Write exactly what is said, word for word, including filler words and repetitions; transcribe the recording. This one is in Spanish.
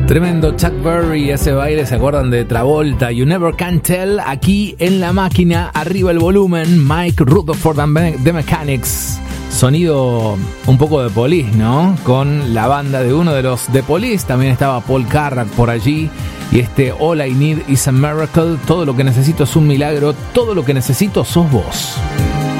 Tremendo Chuck Berry, ese baile, ¿se acuerdan de Travolta? You Never Can Tell, aquí en la máquina, arriba el volumen, Mike Rutherford and The Mechanics. Sonido un poco de Police, ¿no? Con la banda de uno de los de Police, también estaba Paul Carrack por allí. Y este All I Need Is a Miracle, todo lo que necesito es un milagro, todo lo que necesito sos vos.